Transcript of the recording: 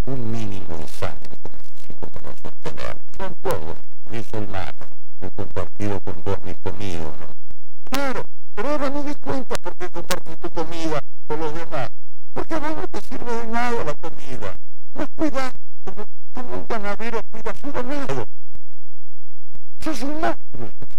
un mínimo de sangre que necesito para sostener. Son todos, mis hermanos, he compartido con vos mi comida, ¿no? Claro, pero ahora me di cuenta por qué compartí tu comida con los demás. Porque a vos no te sirve de nada la comida. No cuidas como un ganadero cuida su ganado. Sos un máquina.